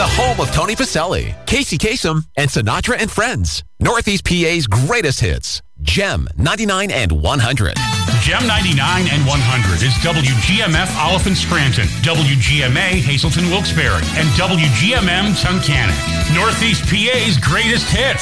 The home of Tony Pacelli, Casey Kasem, and Sinatra and Friends. Northeast PA's greatest hits. Gem 99 and 100. Gem 99 and 100 is WGMF Oliphant Scranton, WGMA Hazleton Wilkes-Barre, and WGMM Tunkhannock. Northeast PA's greatest hits.